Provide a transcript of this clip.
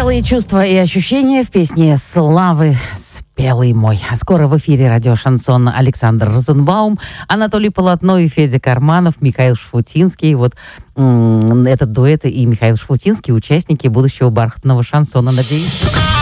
Спелые чувства и ощущения в песне «Славы». Спелый мой. Скоро в эфире радио «Шансон» Александр Розенбаум, Анатолий Полотно и Федя Карманов, Михаил Шафутинский. Вот этот дуэт и Михаил Шафутинский — участники будущего бархатного шансона, надеюсь.